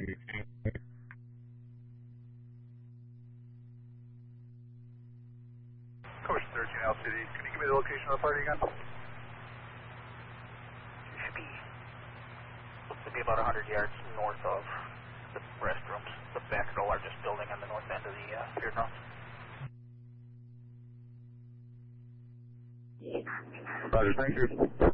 Coach 13 LCD, can you give me the location of the party again? Should be about 100 yards north of the restrooms, the back of the largest building on the north end of the fairgrounds. Roger, thank you.